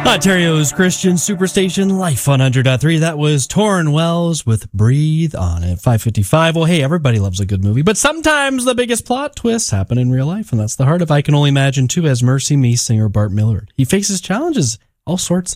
Ontario's Christian Superstation, Life 100.3. That was Torrin Wells with Breathe On at 5:55. Well, hey, everybody loves a good movie, but sometimes the biggest plot twists happen in real life, and that's the heart of I Can Only Imagine 2 as Mercy Me singer Bart Millard. He faces challenges, all sorts,